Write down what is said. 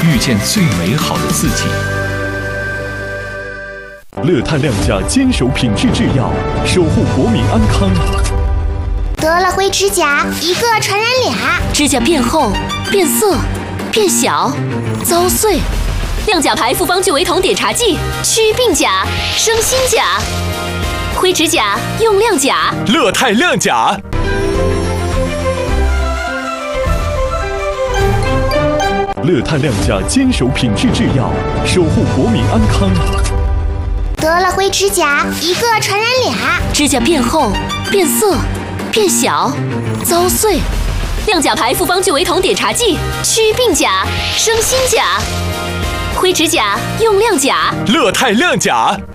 遇见最美好的自己。 乐泰亮甲坚守品质制药，守护国民安康。 得了灰指甲，一个传染俩， 指甲变厚、变色、变小、遭碎。亮甲牌复方聚维酮碘茶剂，祛病甲，生新甲。灰指甲用亮甲， 乐泰亮甲。 乐泰亮甲坚守品质制药，守护国民安康。 得了灰指甲，一个传染俩， 指甲变厚、变色、变小、遭碎。亮甲牌复方聚维酮碘茶剂，祛病甲，生新甲。灰指甲用亮甲， 乐泰亮甲。